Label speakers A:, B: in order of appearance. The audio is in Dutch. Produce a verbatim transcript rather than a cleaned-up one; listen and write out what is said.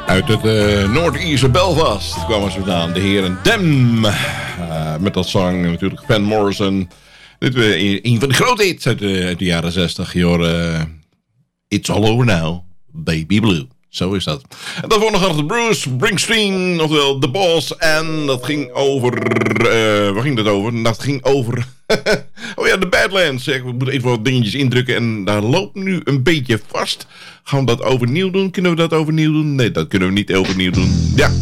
A: Uit het uh, Noord-Ierse Belfast kwamen ze vandaan. De heren Dem. Uh, met dat zang natuurlijk Van Morrison. Dit is uh, een van de grote hits uit de, uit de jaren zestig. Uh, It's All Over Now, Baby Blue. Zo is dat. En daarvoor nog altijd Bruce Springsteen, oftewel The Boss. En dat ging over... Uh, waar ging dat over? Dat ging over... oh ja, de Badlands. Ik moet even wat dingetjes indrukken. En daar loopt nu een beetje vast. Gaan we dat overnieuw doen? Kunnen we dat overnieuw doen? Nee, dat kunnen we niet overnieuw doen. Ja.